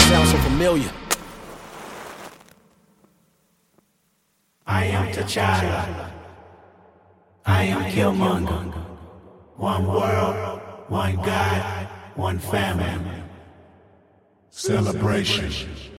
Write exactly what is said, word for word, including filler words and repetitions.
sounds so familiar. I am T'Challa. I am Killmonger. One world, one God, one family. Celebration.